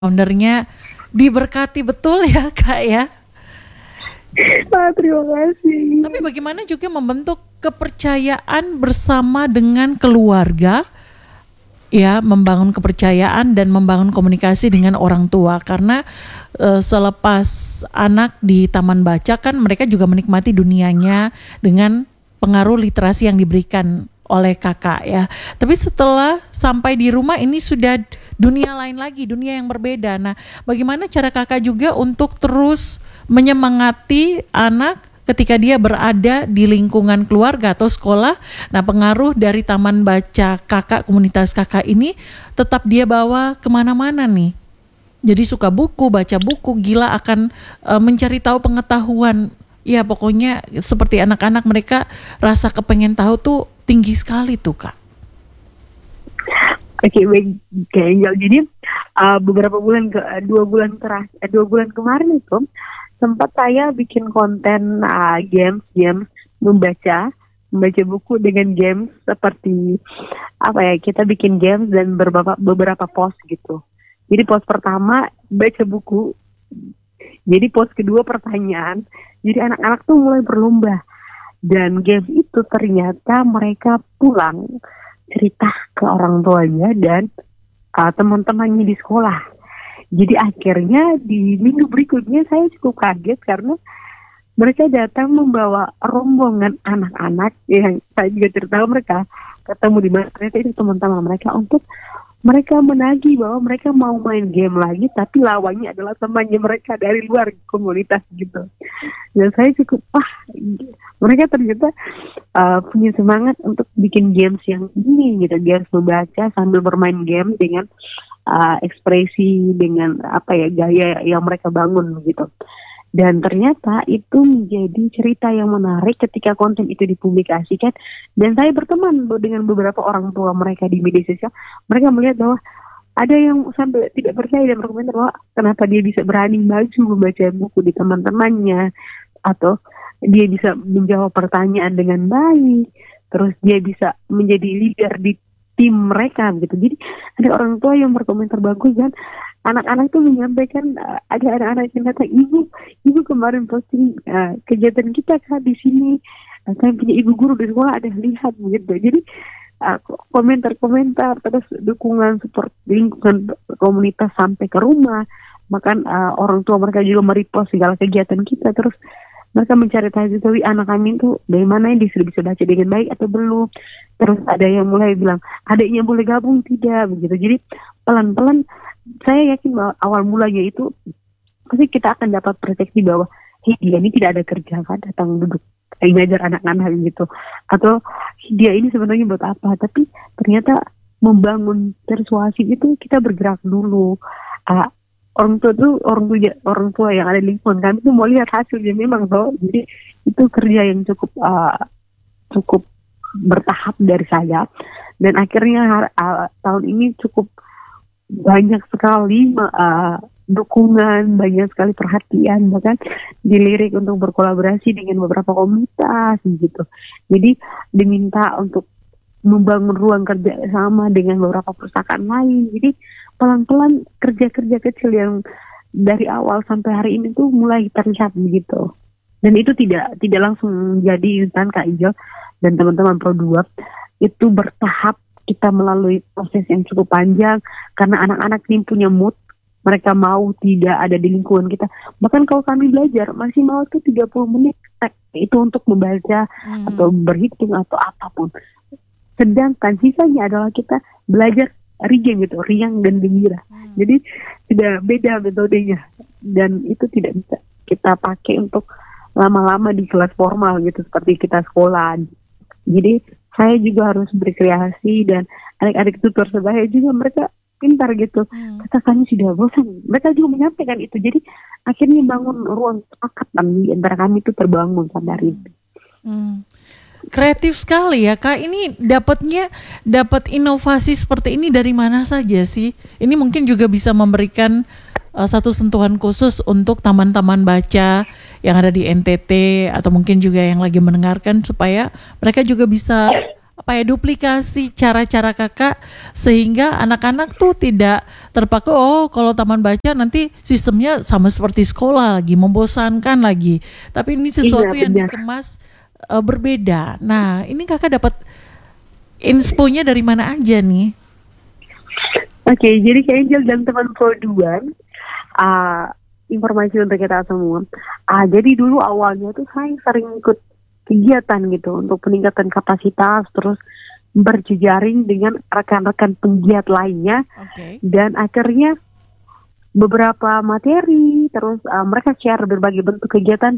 foundernya diberkati betul ya Kak ya. Terima kasih. Tapi bagaimana juga membentuk kepercayaan bersama dengan keluarga, ya, membangun kepercayaan dan membangun komunikasi dengan orang tua, karena selepas anak di taman baca kan mereka juga menikmati dunianya dengan pengaruh literasi yang diberikan oleh kakak ya. Tapi setelah sampai di rumah ini sudah dunia lain lagi, dunia yang berbeda. Nah, bagaimana cara kakak juga untuk terus menyemangati anak ketika dia berada di lingkungan keluarga atau sekolah? Nah, pengaruh dari taman baca kakak, komunitas kakak ini tetap dia bawa kemana-mana nih. Jadi suka buku, baca buku, gila akan mencari tahu pengetahuan. Ya pokoknya seperti anak-anak, mereka rasa kepengen tahu tuh tinggi sekali tuh Kak. Oke, baik. Jadi beberapa bulan dua bulan kemarin itu sempat saya bikin konten games membaca buku dengan games seperti kita bikin games dan beberapa post gitu. Jadi post pertama baca buku, jadi post kedua pertanyaan. Jadi anak-anak tuh mulai berlomba, dan game itu ternyata mereka pulang cerita ke orang tuanya dan teman-temannya di sekolah. Jadi akhirnya di minggu berikutnya saya cukup kaget karena mereka datang membawa rombongan anak-anak yang saya juga cerita mereka ketemu di mana, ternyata itu teman-teman mereka, untuk mereka menagih bahwa mereka mau main game lagi, tapi lawannya adalah temannya mereka dari luar komunitas gitu. Dan saya cukup mereka ternyata punya semangat untuk bikin games yang ini gitu, games membaca sambil bermain game dengan ekspresi, dengan gaya yang mereka bangun gitu. Dan ternyata itu menjadi cerita yang menarik ketika konten itu dipublikasikan, dan saya berteman dengan beberapa orang tua mereka di media sosial. Mereka melihat bahwa ada yang sampai tidak percaya dan berkomentar bahwa kenapa dia bisa berani maju membaca buku di teman-temannya, atau dia bisa menjawab pertanyaan dengan baik, terus dia bisa menjadi leader di tim mereka gitu. Jadi ada orang tua yang berkomentar bagus, dan anak-anak itu menyampaikan, ada anak-anak yang kata, ibu kemarin posting kegiatan kita Kak di sini, saya punya ibu guru di sekolah ada lihat gitu. Jadi komentar-komentar terus dukungan support lingkungan komunitas sampai ke rumah. Bahkan orang tua mereka juga merepost segala kegiatan kita, terus mereka mencari tahu anak kami itu dari mana ini sudah bisa baca dengan baik atau belum. Terus ada yang mulai bilang adiknya boleh gabung tidak begitu. Jadi pelan-pelan saya yakin bahwa awal mulanya itu pasti kita akan dapat persepsi bahwa dia ini tidak ada kerja kan, datang duduk ngajar anak-anak gitu, atau dia ini sebenarnya buat apa. Tapi ternyata membangun persuasi itu kita bergerak dulu. Orang tua yang ada di lingkungan kami itu mau lihat hasilnya memang toh. Jadi itu kerja yang cukup bertahap dari saya, dan akhirnya tahun ini cukup banyak sekali dukungan, banyak sekali perhatian, bahkan dilirik untuk berkolaborasi dengan beberapa komunitas gitu. Jadi diminta untuk membangun ruang kerja sama dengan beberapa perpustakaan lain. Jadi pelan-pelan kerja-kerja kecil yang dari awal sampai hari ini tuh mulai terlihat begitu. Dan itu tidak langsung jadi instan Kak Ijo dan teman-teman Pro2. Itu bertahap, kita melalui proses yang cukup panjang karena anak-anak ini punya mood, mereka mau tidak ada di lingkungan kita. Bahkan kalau kami belajar masih mau tuh 30 menit itu untuk membaca atau berhitung atau apapun. Sedangkan sisanya adalah kita belajar riang dan gembira. Jadi tidak beda metodenya, dan itu tidak bisa kita pakai untuk lama-lama di kelas formal gitu seperti kita sekolah. Jadi saya juga harus berkreasi, dan adik-adik tutor sebaya juga mereka pintar gitu. Kata kami sudah bosan, mereka juga menyampaikan itu. Jadi akhirnya bangun ruang kesepakatan di antara kami itu terbangun pada hari ini. Kreatif sekali ya Kak. Ini dapat inovasi seperti ini dari mana saja sih? Ini mungkin juga bisa memberikan satu sentuhan khusus untuk taman-taman baca yang ada di NTT, atau mungkin juga yang lagi mendengarkan, supaya mereka juga bisa apa ya, duplikasi cara-cara kakak sehingga anak-anak tuh tidak terpaku, oh kalau taman baca nanti sistemnya sama seperti sekolah lagi, membosankan lagi. Tapi ini sesuatu Iya yang benar. dikemas berbeda. Nah, ini kakak dapat insponya dari mana aja nih? Oke, jadi Kak Angel dan teman Produan, uh, informasi untuk kita semua. Jadi dulu awalnya tuh saya sering ikut kegiatan gitu untuk peningkatan kapasitas, terus berjejaring dengan rekan-rekan penggiat lainnya, Oke. dan akhirnya beberapa materi, terus mereka share berbagai bentuk kegiatan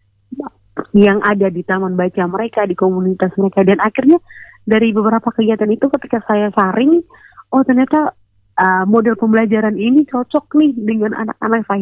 yang ada di taman baca mereka, di komunitas mereka, dan akhirnya dari beberapa kegiatan itu ketika saya saring, oh ternyata model pembelajaran ini cocok nih dengan anak-anak saya.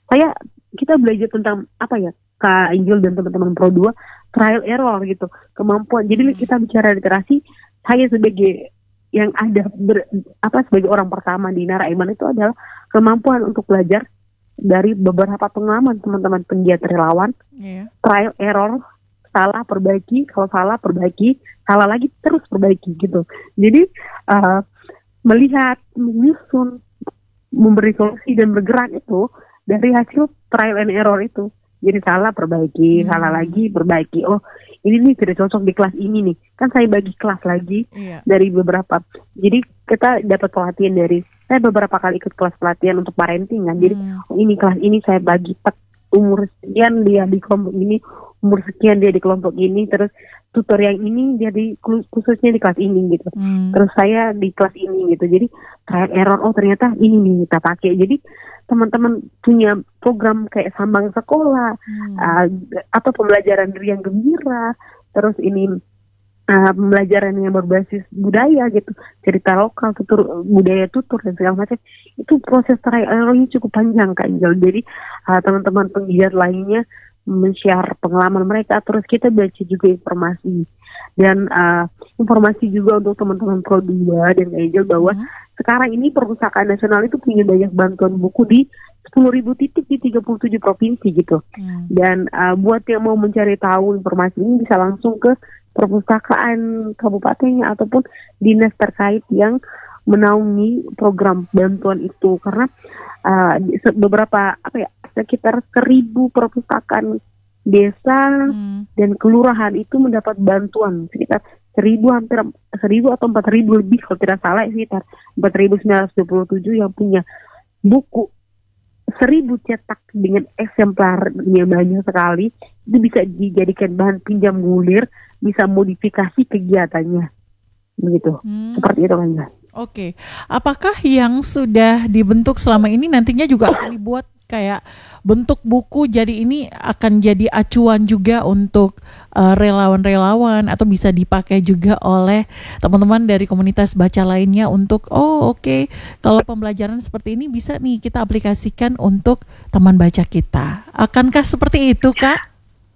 Kita belajar tentang apa ya, Kak Angel dan teman-teman Pro 2, trial error gitu, kemampuan. Jadi kita bicara literasi, saya sebagai yang ada sebagai orang pertama di Naraiban itu adalah kemampuan untuk belajar dari beberapa pengalaman teman-teman penggiat relawan. Trial error, salah perbaiki, kalau salah perbaiki, salah lagi terus perbaiki gitu. Jadi melihat, menyusun, memberi solusi dan bergerak itu dari hasil trial and error itu. Jadi salah perbaiki, salah lagi perbaiki. Oh, ini nih tidak cocok di kelas ini nih. Kan saya bagi kelas lagi dari beberapa. Jadi kita dapat pelatihan saya beberapa kali ikut kelas pelatihan untuk parenting kan. Jadi ini kelas ini saya bagi umur sekian dia di kelompok ini, umur sekian dia di kelompok ini, terus tutor yang ini dia khususnya di kelas ini gitu. Terus saya di kelas ini gitu. Jadi trial error, oh ternyata ini nih kita pakai. Jadi teman-teman punya program kayak sambang sekolah atau pembelajaran riang gembira, terus ini pembelajaran yang berbasis budaya gitu, cerita lokal, budaya tutur dan segala macam. Itu proses trial errornya cukup panjang Kak Angel. Jadi teman-teman penggiat lainnya men-share pengalaman mereka, terus kita baca juga informasi dan informasi juga untuk teman-teman Pro 2 dan Kak Angel bahwa sekarang ini Perpustakaan Nasional itu punya banyak bantuan buku di 10.000 titik di 37 provinsi gitu. Dan buat yang mau mencari tahu informasi ini bisa langsung ke perpustakaan kabupatennya ataupun dinas terkait yang menaungi program bantuan itu, karena beberapa sekitar 1.000 perpustakaan desa dan kelurahan itu mendapat bantuan sekitar 1.000 atau 4.000 lebih kalau tidak salah, sekitar 4.927 yang punya buku 1.000 cetak dengan eksemplarnya banyak sekali. Itu bisa dijadikan bahan pinjam gulir, bisa modifikasi kegiatannya begitu. Seperti itu kan ya. Oke. Apakah yang sudah dibentuk selama ini nantinya juga akan dibuat kayak bentuk buku, jadi ini akan jadi acuan juga untuk relawan-relawan atau bisa dipakai juga oleh teman-teman dari komunitas baca lainnya untuk oke, kalau pembelajaran seperti ini bisa nih kita aplikasikan untuk teman baca kita. Akankah seperti itu Kak?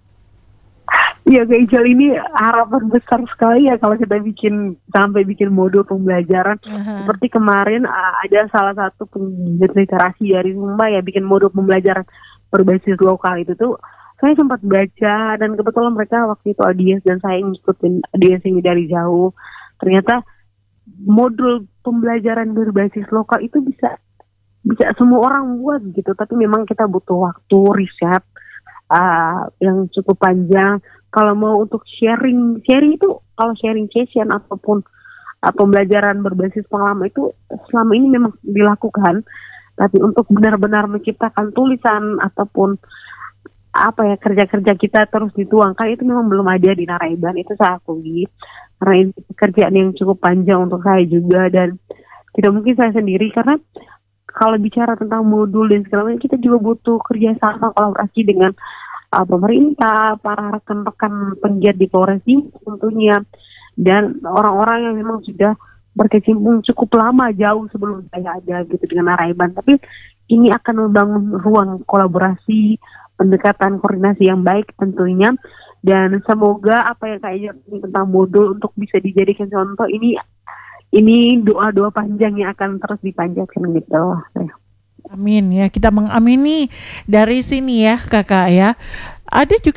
Iya Kak Ijal, ini harapan besar sekali ya kalau kita sampai bikin modul pembelajaran. Seperti kemarin ada salah satu penggiat literasi dari Sumba ya bikin modul pembelajaran berbasis lokal. Itu tuh saya sempat baca dan kebetulan mereka waktu itu audiens dan saya ngikutin audiens ini dari jauh. Ternyata modul pembelajaran berbasis lokal itu bisa semua orang buat gitu, tapi memang kita butuh waktu riset yang cukup panjang. Kalau mau untuk sharing itu, kalau sharing session ataupun pembelajaran berbasis pengalaman itu selama ini memang dilakukan, tapi untuk benar-benar menciptakan tulisan ataupun kerja-kerja kita terus dituangkan itu memang belum ada di Naraiban. Itu saya akui karena ini pekerjaan yang cukup panjang untuk saya juga, dan tidak mungkin saya sendiri, karena kalau bicara tentang modul dan segala macam kita juga butuh kerjasama, kolaborasi dengan pemerintah, para rekan-rekan penggiat di Polres tentunya, dan orang-orang yang memang sudah berkecimpung cukup lama jauh sebelum saya ada gitu dengan Naraiban. Tapi ini akan membangun ruang kolaborasi, pendekatan koordinasi yang baik tentunya, dan semoga apa yang kayak tentang modul untuk bisa dijadikan contoh ini doa-doa panjang yang akan terus dipanjatkan gitu. Amin ya, kita mengamini dari sini ya Kakak ya. Ada juga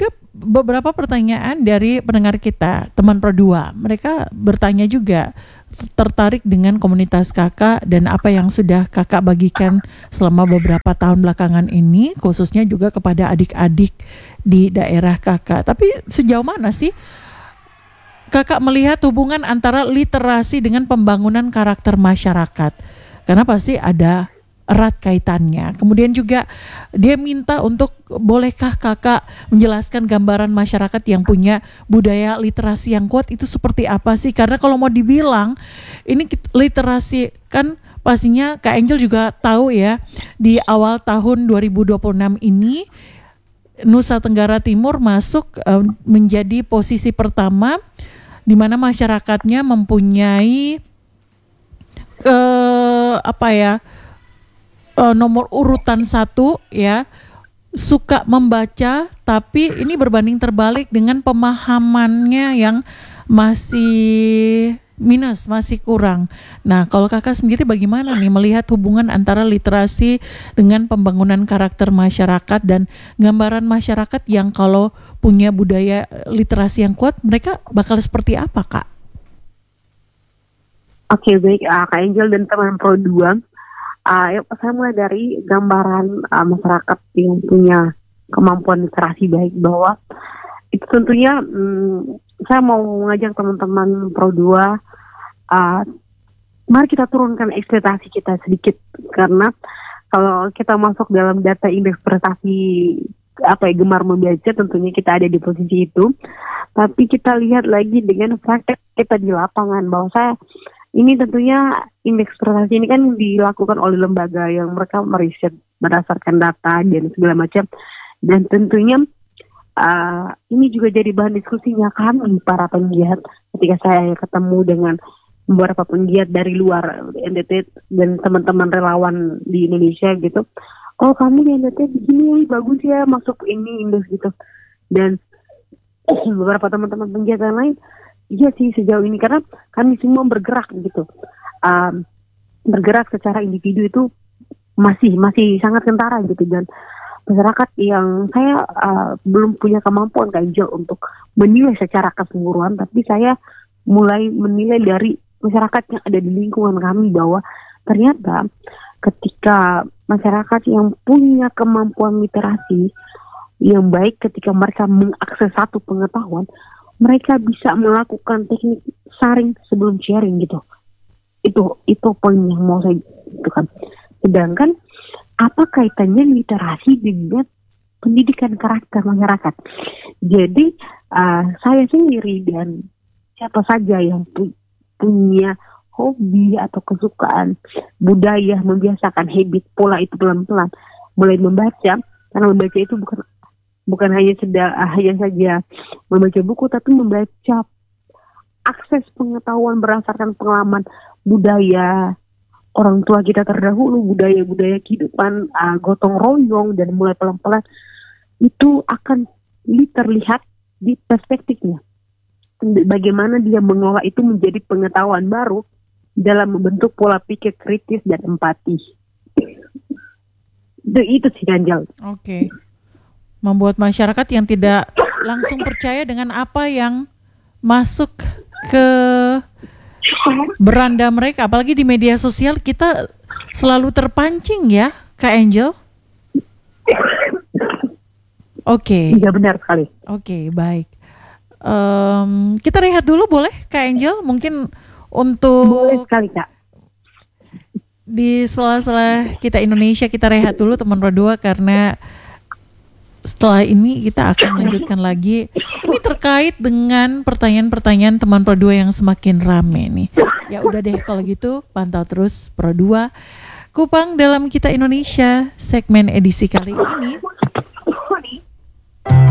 beberapa pertanyaan dari pendengar kita, teman Pro 2. Mereka bertanya juga tertarik dengan komunitas kakak dan apa yang sudah kakak bagikan selama beberapa tahun belakangan ini, khususnya juga kepada adik-adik di daerah kakak. Tapi sejauh mana sih kakak melihat hubungan antara literasi dengan pembangunan karakter masyarakat? Karena pasti ada erat kaitannya. Kemudian juga dia minta untuk bolehkah kakak menjelaskan gambaran masyarakat yang punya budaya literasi yang kuat itu seperti apa sih? Karena kalau mau dibilang ini literasi kan pastinya Kak Angel juga tahu ya, di awal tahun 2026 ini Nusa Tenggara Timur masuk menjadi posisi pertama di mana masyarakatnya mempunyai nomor urutan 1 ya, suka membaca, tapi ini berbanding terbalik dengan pemahamannya yang masih minus, masih kurang. Nah, kalau kakak sendiri bagaimana nih melihat hubungan antara literasi dengan pembangunan karakter masyarakat dan gambaran masyarakat yang kalau punya budaya literasi yang kuat, mereka bakal seperti apa, Kak? Oke, baik, Kak Angel dan teman Pro 2. Saya mulai dari gambaran masyarakat yang punya kemampuan literasi baik, bahwa itu tentunya saya mau mengajak teman-teman Pro 2, mari kita turunkan ekspektasi kita sedikit, karena kalau kita masuk dalam data indeks prestasi gemar membaca, tentunya kita ada di posisi itu. Tapi kita lihat lagi dengan praktek kita di lapangan, bahwa ini tentunya indeks prestasi ini kan dilakukan oleh lembaga yang mereka meriset berdasarkan data dan segala macam. Dan tentunya ini juga jadi bahan diskusinya kami para penggiat ketika saya ketemu dengan beberapa penggiat dari luar NTT dan teman-teman relawan di Indonesia gitu. Oh, kamu di NTT begini bagus ya, masuk ini indeks gitu. Dan beberapa teman-teman penggiat yang lain, iya sih sejauh ini, karena kami semua bergerak gitu, bergerak secara individu itu masih sangat kentara gitu. Dan masyarakat yang saya belum punya kemampuan Kak untuk menilai secara keseluruhan, tapi saya mulai menilai dari masyarakat yang ada di lingkungan kami, bahwa ternyata ketika masyarakat yang punya kemampuan literasi yang baik, ketika mereka mengakses satu pengetahuan, mereka bisa melakukan teknik saring sebelum sharing gitu. Itu poin yang mau saya kan. Sedangkan apa kaitannya literasi dengan pendidikan karakter masyarakat? Jadi saya sendiri dan siapa saja yang punya hobi atau kesukaan budaya, membiasakan habit pola itu pelan-pelan mulai membaca, karena membaca itu bukan hanya saja membaca buku, tapi membaca akses pengetahuan berdasarkan pengalaman budaya orang tua kita terdahulu, budaya-budaya kehidupan gotong royong, dan mulai pelan-pelan itu akan terlihat di perspektifnya. Bagaimana dia mengolah itu menjadi pengetahuan baru dalam membentuk pola pikir kritis dan empati. Itu sih Ganjal. Oke. Membuat masyarakat yang tidak langsung percaya dengan apa yang masuk ke beranda mereka, apalagi di media sosial kita selalu terpancing ya, Kak Angel. Oke. Iya, benar sekali. Oke, baik. Kita rehat dulu boleh, Kak Angel? Mungkin untuk boleh sekali, Kak. Di sela-sela kita Indonesia kita rehat dulu teman Rodua, karena setelah ini kita akan melanjutkan lagi. Ini terkait dengan pertanyaan-pertanyaan teman Pro 2 yang semakin rame nih. Ya udah deh kalau gitu, pantau terus Pro 2 Kupang dalam Kita Indonesia segmen edisi kali ini